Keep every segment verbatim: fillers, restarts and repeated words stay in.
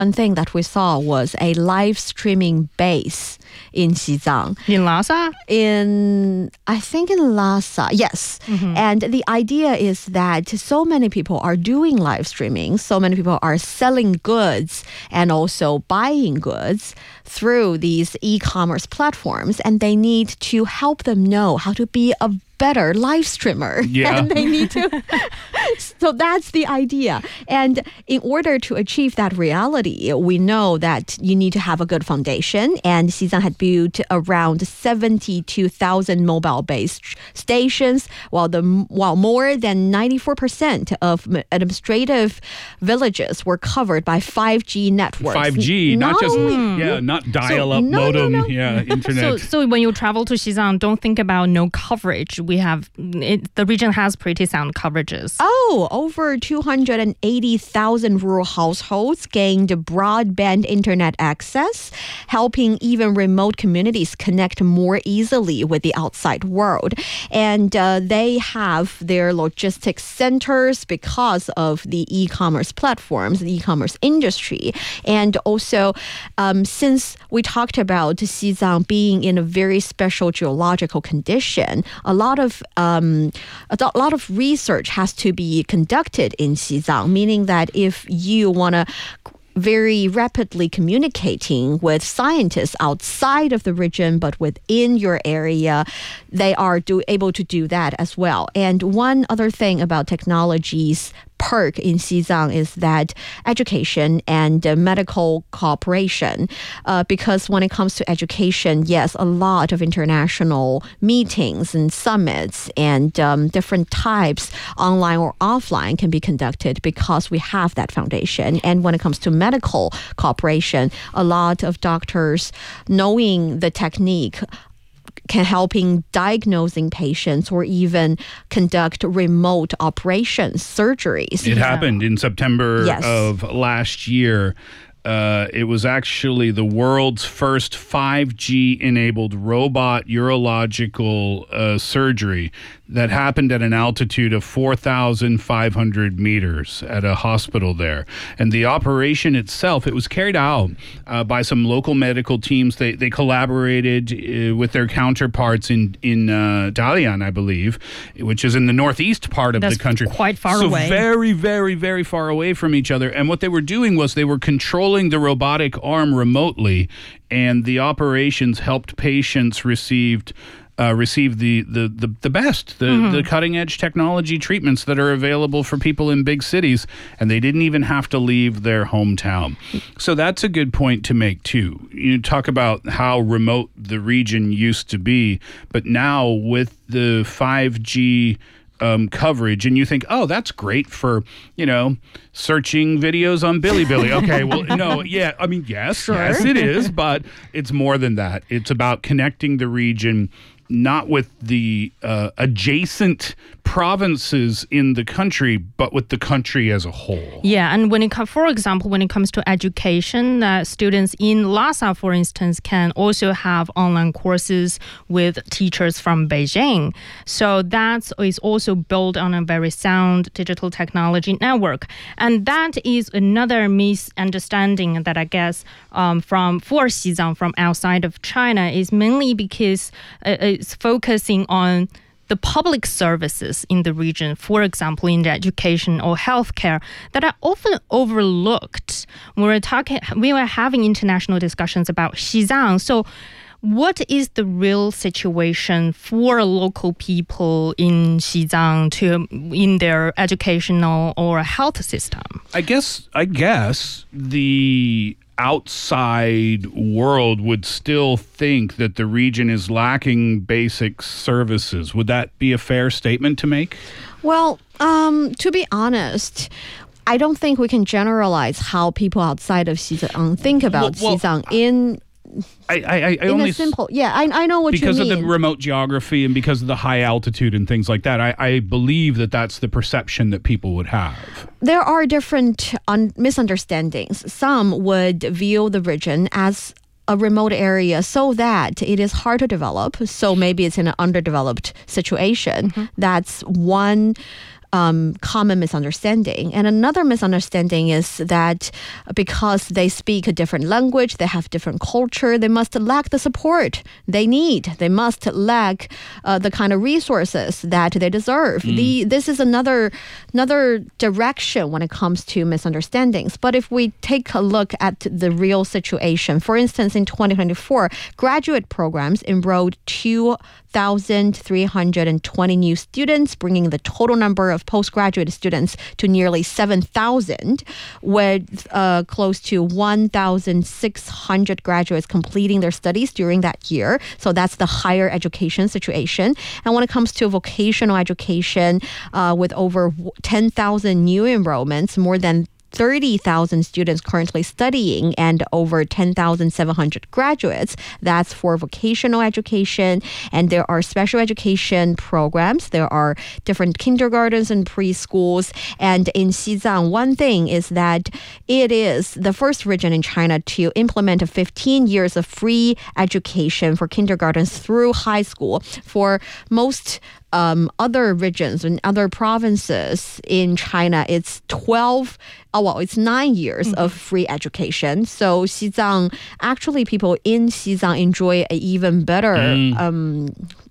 thing that we saw was a live streaming base in Xizang. In Lhasa? In, I think in Lhasa, yes. Mm-hmm. And the idea is that so many people are doing live streaming, so many people are selling goods and also buying goods through these e-commerce platforms, and they need to help them know how to be a better live streamer. Yeah. And they need to. So that's the idea. And in order to achieve that reality, we know that you need to have a good foundation. And Xizang had built around seventy-two thousand mobile-based stations, while the while more than ninety-four percent of administrative villages were covered by five G networks. five G, not, not just only, yeah, not dial-up so, no, modem, no, no. yeah, internet. So, so when you travel to Xizang, don't think about no coverage. We have it, the region has pretty sound coverages. Oh, over two hundred eighty thousand rural households gained broadband internet access, helping even remote communities connect more easily with the outside world. And uh, they have their logistics centers because of the e-commerce platforms, the e-commerce industry. And also, um, since we talked about Xizang being in a very special geological condition, a lot of um, a lot of research has to be conducted in Xizang, meaning that if you want to very rapidly communicating with scientists outside of the region but within your area, they are do, able to do that as well. And one other thing about technologies perk in Xizang is that education and uh, medical cooperation, uh, because when it comes to education, yes, a lot of international meetings and summits and um, different types, online or offline, can be conducted because we have that foundation. And when it comes to medical cooperation, a lot of doctors knowing the technique can helping diagnosing patients or even conduct remote operations, surgeries. It happened in September yes. of last year. Uh, it was actually the world's first five G enabled robot urological uh, surgery that happened at an altitude of four thousand five hundred meters at a hospital there. And the operation itself, it was carried out uh, by some local medical teams. They they collaborated uh, with their counterparts in, in uh, Dalian, I believe, which is in the northeast part of That's the country. quite far so away. So very, very, very far away from each other. And what they were doing was they were controlling the robotic arm remotely, and the operations helped patients received uh, receive the, the, the, the best, the, mm-hmm. the cutting-edge technology treatments that are available for people in big cities, and they didn't even have to leave their hometown. So that's a good point to make, too. You talk about how remote the region used to be, but now with the five G Um, coverage, and you think, oh, that's great for, you know, searching videos on Bilibili. Okay, well, no, yeah, I mean, yes, sure. yes, it is, but it's more than that. It's about connecting the region, not with the uh, adjacent provinces in the country, but with the country as a whole. Yeah, and when it comes, for example, when it comes to education, uh, students in Lhasa, for instance, can also have online courses with teachers from Beijing. So that is also built on a very sound digital technology network. And that is another misunderstanding that I guess um, from for Xizang from outside of China is mainly because uh, it's focusing on the public services in the region, for example, in the education or healthcare, that are often overlooked when we're talking, we were having international discussions about Xizang. So what is the real situation for local people in Xizang to in their educational or health system? I guess I guess the outside world would still think that the region is lacking basic services. Would that be a fair statement to make? Well, um, to be honest, I don't think we can generalize how people outside of Xizang think about well, well, Xizang in I, I, I in only a simple, yeah, I, I know what you mean. Because of the remote geography and because of the high altitude and things like that, I, I believe that that's the perception that people would have. There are different un- misunderstandings. Some would view the region as a remote area so that it is hard to develop. So maybe it's in an underdeveloped situation. Mm-hmm. That's one um, common misunderstanding. And another misunderstanding is that because they speak a different language, they have different culture, they must lack the support they need. They must lack uh, the kind of resources that they deserve. Mm. The, this is another, another direction when it comes to misunderstandings. But if we take a look at the real situation, for instance, in twenty twenty-four, graduate programs enrolled two thousand three hundred twenty new students, bringing the total number of postgraduate students to nearly seven thousand, with uh, close to one thousand six hundred graduates completing their studies during that year. So that's the higher education situation. And when it comes to vocational education, uh, with over ten thousand new enrollments, more than thirty thousand students currently studying and over ten thousand seven hundred graduates. That's for vocational education. And there are special education programs. There are different kindergartens and preschools. And in Xizang, one thing is that it is the first region in China to implement fifteen years of free education for kindergartens through high school. For most Um, other regions and other provinces in China, it's twelve, oh, well, it's nine years mm-hmm. of free education. So Xizang, actually people in Xizang enjoy an even better mm. um,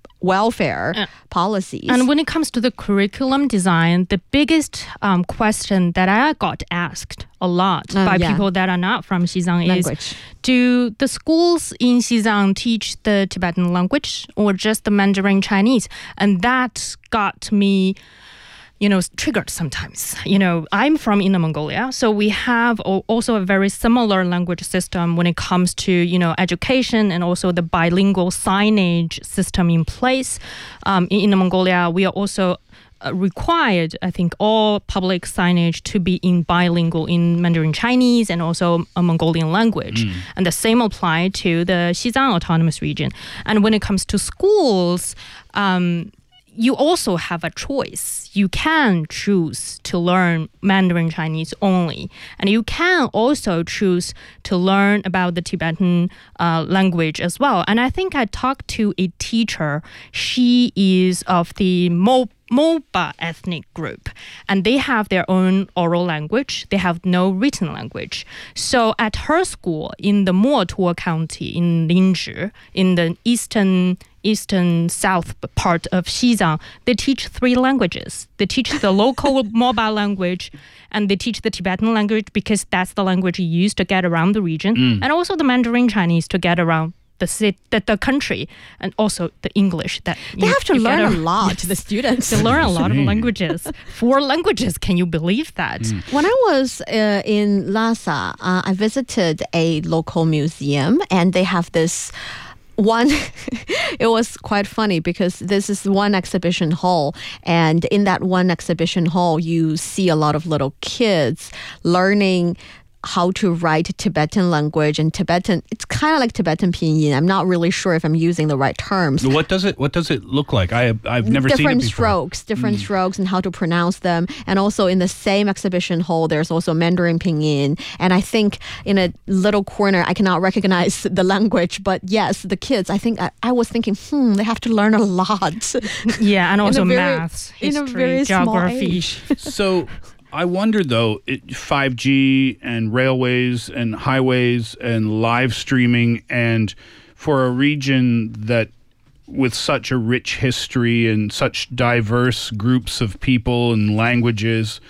welfare uh, policies. And when it comes to the curriculum design, the biggest um, question that I got asked a lot uh, by yeah. people that are not from Xizang language. is, do the schools in Xizang teach the Tibetan language or just the Mandarin Chinese? And that got me, you know, triggered sometimes. You know, I'm from Inner Mongolia, so we have also a very similar language system when it comes to, you know, education and also the bilingual signage system in place. Um, in Inner Mongolia, we are also uh, required, I think, all public signage to be in bilingual in Mandarin Chinese and also a Mongolian language. Mm. And the same apply to the Xizang Autonomous Region. And when it comes to schools, um, you also have a choice. You can choose to learn Mandarin Chinese only. And you can also choose to learn about the Tibetan uh, language as well. And I think I talked to a teacher. She is of the Mo Moba ethnic group, and they have their own oral language. They have no written language. So at her school in the Motuo County in Linzhi, in the eastern eastern south part of Xizang, they teach three languages. They teach the local Moba language, and they teach the Tibetan language because that's the language used to get around the region, mm. and also the Mandarin Chinese to get around the city, the, the country, and also the English. That they you, have to learn a, a lot. The students they learn a lot of languages. Four languages. Can you believe that? Mm. When I was uh, in Lhasa, uh, I visited a local museum, and they have this one. It was quite funny because this is one exhibition hall, and in that one exhibition hall, you see a lot of little kids learning how to write Tibetan language and Tibetan. It's kind of like Tibetan pinyin. I'm not really sure if I'm using the right terms. What does it What does it look like? I I've never different seen it before. strokes, different mm. strokes, and how to pronounce them. And also in the same exhibition hall, there's also Mandarin pinyin. And I think in a little corner, I cannot recognize the language. But yes, the kids. I think I, I was thinking, hmm, they have to learn a lot. Yeah, and also very, maths, history, in a very geography. So I wonder, though, it, five G and railways and highways and live streaming, and for a region that with such a rich history and such diverse groups of people and languages,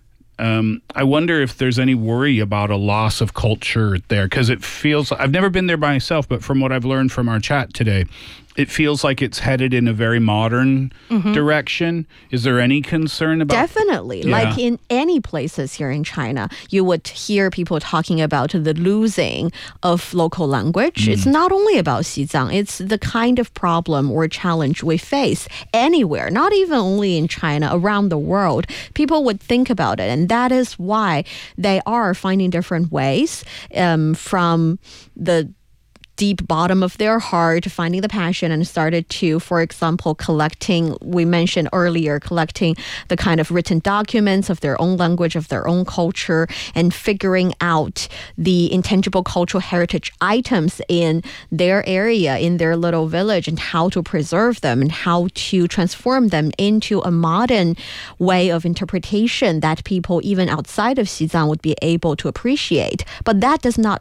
um, I wonder if there's any worry about a loss of culture there, because it feels, I've never been there by myself, but from what I've learned from our chat today, it feels like it's headed in a very modern mm-hmm. direction. Is there any concern about? Definitely. Yeah. Like in any places here in China, you would hear people talking about the losing of local language. Mm. It's not only about Xizang. It's the kind of problem or challenge we face anywhere, not even only in China, around the world. People would think about it. And that is why they are finding different ways um, from the deep bottom of their heart, finding the passion, and started to, for example, collecting, we mentioned earlier, collecting the kind of written documents of their own language, of their own culture, and figuring out the intangible cultural heritage items in their area, in their little village, and how to preserve them and how to transform them into a modern way of interpretation that people even outside of Xizang would be able to appreciate. But that does not